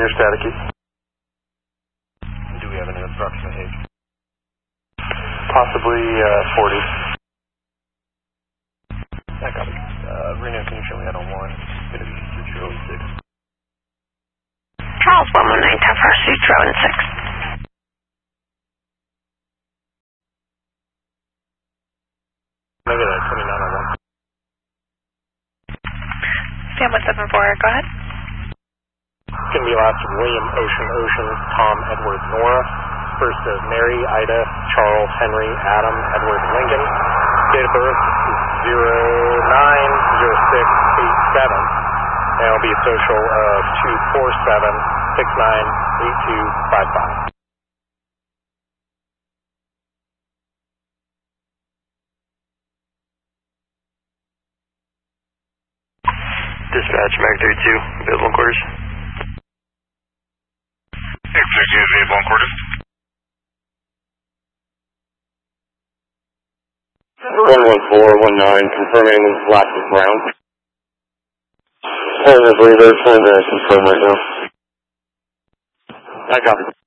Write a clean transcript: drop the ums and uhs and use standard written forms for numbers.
your static key. Do we have an approximate age? Possibly 40. That copy. Reno, can you show me that on 1? It's going to be Sutro and 6. Charles 119 Tower, Sutro and 6. Maybe that 29 on 1. Sam 174, go ahead. It's going to be last William Ocean, Tom, Edward, Nora. First is Mary, Ida, Charles, Henry, Adam, Edward, Lincoln. Date of birth is 090687. And it'll be a social of 247698255. Dispatch, Mag 32, available quarters. Mag 32, available quarters. Runway 419, confirming last is ground. I believe they're trying to confirm right now. I copy.